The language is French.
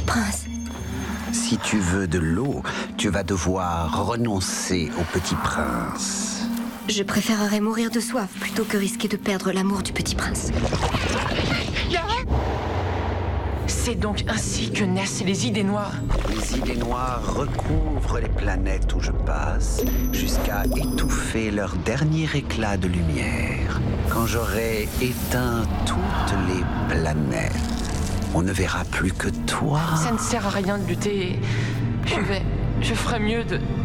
prince. Si tu veux de l'eau, tu vas devoir renoncer au petit prince. Je préférerais mourir de soif plutôt que risquer de perdre l'amour du petit prince. C'est donc ainsi que naissent les idées noires. Les idées noires recouvrent les planètes où je passe jusqu'à étouffer leur dernier éclat de lumière. Quand j'aurai éteint toutes les planètes, on ne verra plus que toi. Ça ne sert à rien de lutter. Je ferais mieux